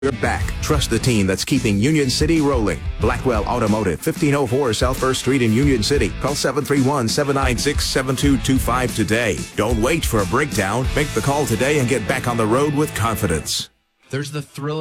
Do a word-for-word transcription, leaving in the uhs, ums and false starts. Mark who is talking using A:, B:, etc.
A: You're back. Trust the team that's keeping Union City rolling. Blackwell Automotive, fifteen oh four South First Street in Union City. Call seven three one, seven nine six, seven two two five today. Don't wait for a breakdown. Make the call today and get back on the road with confidence.
B: There's the thrill